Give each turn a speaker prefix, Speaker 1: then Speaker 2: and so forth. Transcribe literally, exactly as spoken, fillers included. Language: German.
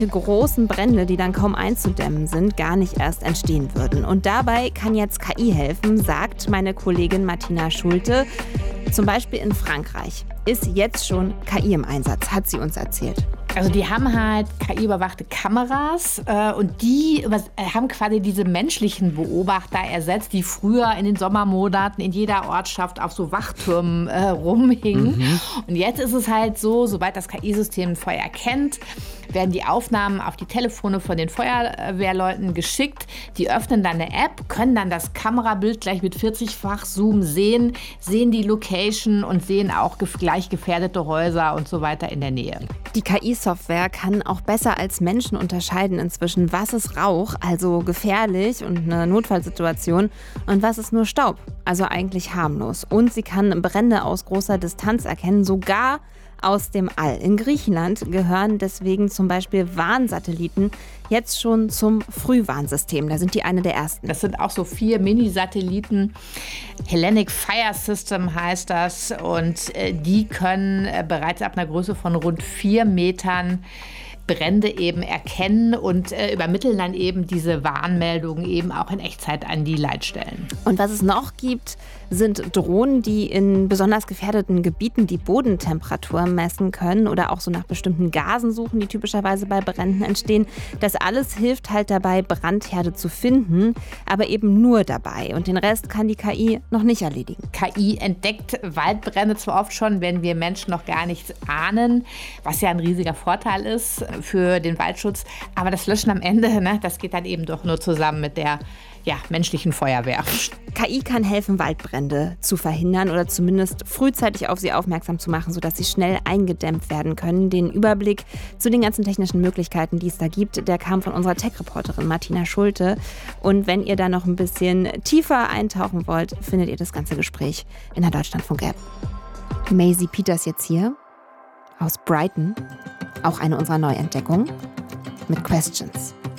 Speaker 1: großen Brände, die dann kaum einzudämmen sind, gar nicht erst entstehen würden. Und dabei kann jetzt K I helfen, sagt meine Kollegin Martina Schulte. Zum Beispiel in Frankreich ist jetzt schon K I im Einsatz, hat sie uns erzählt.
Speaker 2: Also die haben halt K I-überwachte Kameras äh, und die über, äh, haben quasi diese menschlichen Beobachter ersetzt, die früher in den Sommermonaten in jeder Ortschaft auf so Wachtürmen äh, rumhingen. Mhm. Und jetzt ist es halt so, sobald das K I-System ein Feuer erkennt, werden die Aufnahmen auf die Telefone von den Feuerwehrleuten geschickt. Die öffnen dann eine App, können dann das Kamerabild gleich mit vierzigfach Zoom sehen, sehen die Location und sehen auch gef- gleich gefährdete Häuser und so weiter in der Nähe.
Speaker 1: Die K I-Software kann auch besser als Menschen unterscheiden inzwischen, was ist Rauch, also gefährlich und eine Notfallsituation, und was ist nur Staub, also eigentlich harmlos. Und sie kann Brände aus großer Distanz erkennen, sogar aus dem All. In Griechenland gehören deswegen zum Beispiel Warnsatelliten jetzt schon zum Frühwarnsystem. Da sind die eine der ersten.
Speaker 2: Das sind auch so vier Mini-Satelliten. Hellenic Fire System heißt das. Und äh, die können äh, bereits ab einer Größe von rund vier Metern Brände eben erkennen und äh, übermitteln dann eben diese Warnmeldungen eben auch in Echtzeit an die Leitstellen.
Speaker 1: Und was es noch gibt, sind Drohnen, die in besonders gefährdeten Gebieten die Bodentemperatur messen können oder auch so nach bestimmten Gasen suchen, die typischerweise bei Bränden entstehen. Das alles hilft halt dabei, Brandherde zu finden, aber eben nur dabei. Und den Rest kann die K I noch nicht erledigen.
Speaker 2: K I entdeckt Waldbrände zwar oft schon, wenn wir Menschen noch gar nichts ahnen, was ja ein riesiger Vorteil ist für den Waldschutz. Aber das Löschen am Ende, ne, das geht dann eben doch nur zusammen mit der ja, menschlichen Feuerwehr.
Speaker 1: K I kann helfen, Waldbrände zu verhindern oder zumindest frühzeitig auf sie aufmerksam zu machen, sodass sie schnell eingedämmt werden können. Den Überblick zu den ganzen technischen Möglichkeiten, die es da gibt, der kam von unserer Tech-Reporterin Martina Schulte. Und wenn ihr da noch ein bisschen tiefer eintauchen wollt, findet ihr das ganze Gespräch in der Deutschlandfunk-App. Maisie Peters jetzt hier aus Brighton, auch eine unserer Neuentdeckungen, mit Questions.